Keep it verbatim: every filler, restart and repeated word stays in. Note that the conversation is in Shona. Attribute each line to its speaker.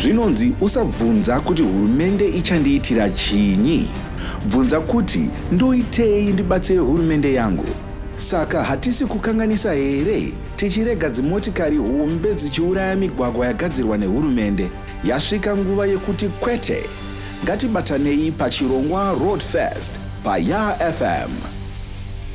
Speaker 1: Zvinonzi usabvunza kuti hurumende ichandiitira chinyi. Bvunza kuti ndoitei ndibatsire hurumende yangu. Saka hatisi kukanganisa here tichirega dzimotikari hombe dzichiuraya migwagwa yagadzirwa nehurumende. Yasvika nguva yekuti kwete. Ngatibatanei pachirongwa Road Fest pa Ya F M.